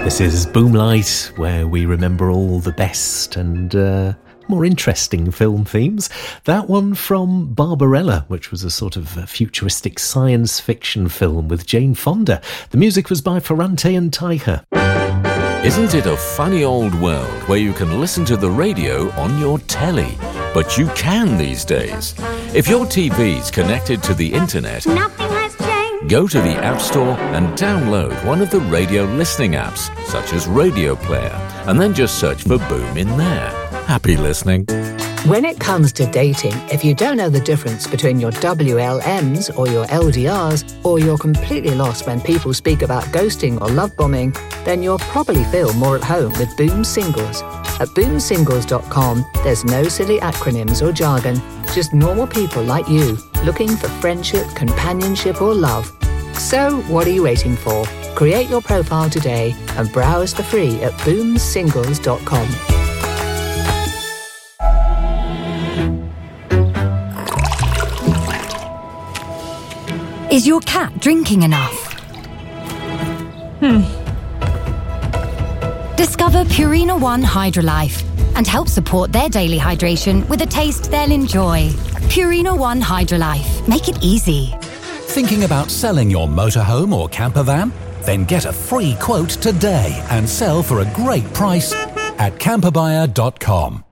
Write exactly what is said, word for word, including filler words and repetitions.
This is Boomlight, where we remember all the best and uh, more interesting film themes. That one from Barbarella, which was a sort of futuristic science fiction film with Jane Fonda. The music was by Ferrante and Taiha. Isn't it a funny old world where you can listen to the radio on your telly? But you can these days. If your T V's connected to the internet, Nothing has changed. Go to the App Store and download one of the radio listening apps, such as Radio Player, and then just search for Boom in there. Happy listening. When it comes to dating, if you don't know the difference between your W L Ms or your L D Rs, or you're completely lost when people speak about ghosting or love bombing, then you'll probably feel more at home with Boom Singles. At boom singles dot com, there's no silly acronyms or jargon, just normal people like you, looking for friendship, companionship or love. So, what are you waiting for? Create your profile today and browse for free at boom singles dot com. Is your cat drinking enough? Hmm. Discover Purina One Hydrolife and help support their daily hydration with a taste they'll enjoy. Purina One Hydrolife. Make it easy. Thinking about selling your motorhome or camper van? Then get a free quote today and sell for a great price at camper buyer dot com.